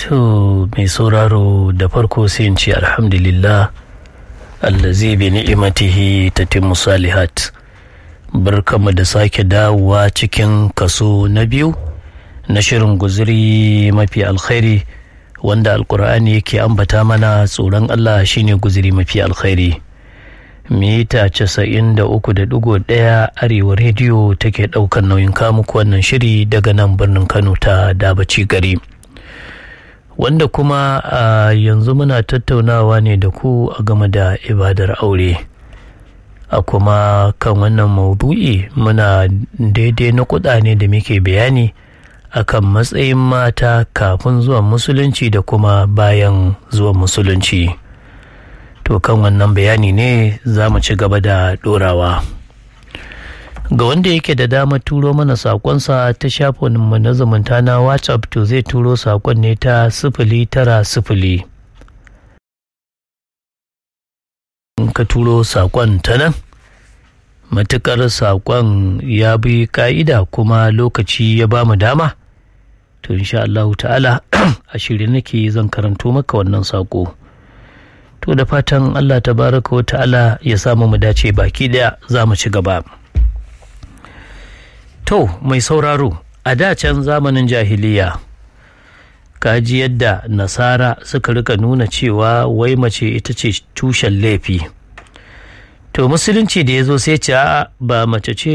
To mai sauraro da farko sai in ce alhamdulillah allazi bi ni'imatihi tatimmu salihat. Barkamu da sake dawowa cikin kaso na biyu na shirin guzuri mafi alkhairi wanda alkur'ani yake ambata mana tsoron Allah shine guzuri mafi alkhairi. Mita 93.1 Arewa rediyo take ɗaukar nauyin kamuku wannan shiri daga nan birnin Kano ta Dabaci gari. Wanda kuma a yanzu muna tattaunawa ne da ku a game da ibadar aure. A kuma kan wannan maudu'i muna daidai na ne da muke bayani akan matsayin mata kafin zuwan musulunci da kuma bayan zuwan musulunci. To kan wannan bayani ne za mu ci gaba da ɗorawa. Ga wanda yake da damar turo mana sakonsa ta shafinmu na zumunta na WhatsApp to zai turo sakon ne ta 090. In ka turo sakon ta nan, matukar sakon ya bi ka'ida kuma lokaci ya ba mu dama, to insha Allah ta'ala a shirye nake zan karanto maka wannan sako. To da fatan Allah tabaraka wa ta'ala ya samu mu dace baki daya za mu ci gaba. To, mai sauraro, a da can zamanin jahiliya, kaji yadda nasara suka rika nuna cewa wai mace ita ce tushen laifi. To, musulunci da ya zo sai ce ba mace ce